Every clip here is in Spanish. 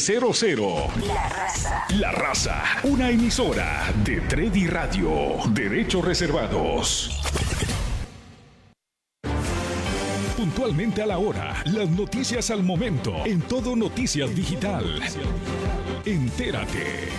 900. La Raza. La Raza, una emisora de Tredi Radio. Derechos reservados. Puntualmente a la hora, las noticias al momento, en Todo Noticias Digital. Entérate.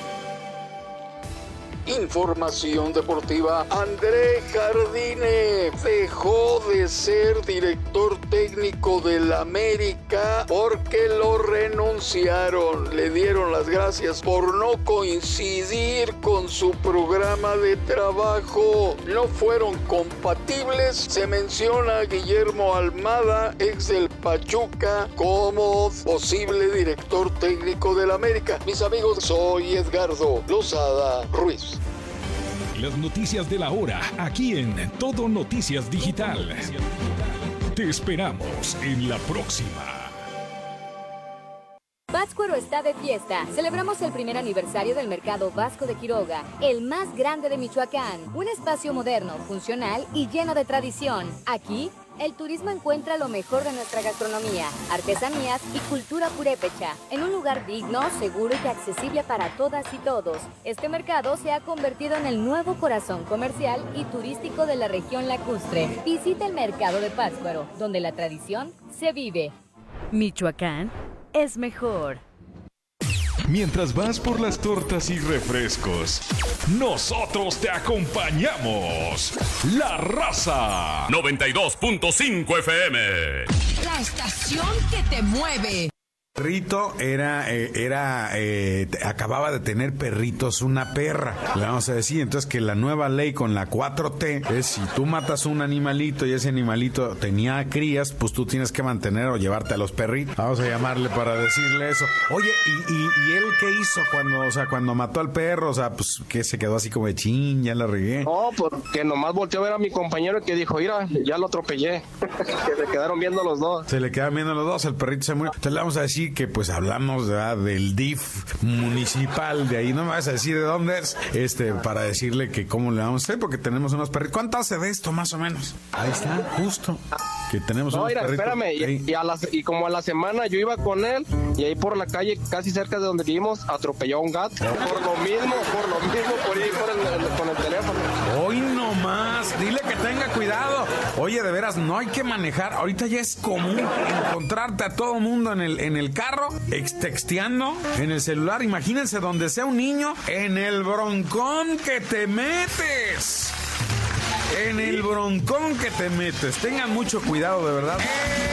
Información deportiva. André Jardine dejó de ser director técnico del América porque lo renunciaron. Le dieron las gracias por no coincidir con su programa de trabajo. No fueron compatibles. Se menciona a Guillermo Almada, ex del Pachuca, como posible director técnico del América. Mis amigos, soy Edgardo Lozada Ruiz. Las noticias de la hora, aquí en Todo Noticias Digital. Te esperamos en la próxima. Pátzcuaro está de fiesta. Celebramos el primer aniversario del Mercado Vasco de Quiroga, el más grande de Michoacán. Un espacio moderno, funcional y lleno de tradición. Aquí, el turismo encuentra lo mejor de nuestra gastronomía, artesanías y cultura purépecha, en un lugar digno, seguro y accesible para todas y todos. Este mercado se ha convertido en el nuevo corazón comercial y turístico de la región lacustre. Visita el Mercado de Pátzcuaro, donde la tradición se vive. Michoacán es mejor. Mientras vas por las tortas y refrescos, nosotros te acompañamos. La Raza 92.5 FM. La estación que te mueve. Perrito acababa de tener perritos una perra, le vamos a decir. Entonces que la nueva ley con la 4T es: si tú matas un animalito y ese animalito tenía crías, pues tú tienes que mantener o llevarte a los perritos. Vamos a llamarle para decirle eso. Oye, ¿y él qué hizo cuando mató al perro? O sea, pues que se quedó así como de chin, ya la regué. No, porque nomás volteó a ver a mi compañero y que dijo, mira, ya lo atropellé. Que se quedaron viendo los dos. Se le quedaron viendo los dos, el perrito se murió. Entonces le vamos a decir que pues hablamos, ¿verdad?, del DIF municipal de ahí. No me vas a decir de dónde es, para decirle que cómo le vamos a hacer, porque tenemos unos perritos. ¿Cuánto hace de esto más o menos? Ahí está, justo. Que tenemos unos perritos. Espérame, y como a la semana yo iba con él y ahí por la calle, casi cerca de donde vivimos, atropelló a un gato. Por lo mismo, por ir con el teléfono. Hoy no más, dile que tenga cuidado. Oye, de veras, no hay que manejar. Ahorita ya es común encontrarte a todo mundo en el carro, texteando, en el celular. Imagínense donde sea un niño, en el broncón que te metes. En el broncón que te metes. Tengan mucho cuidado, de verdad.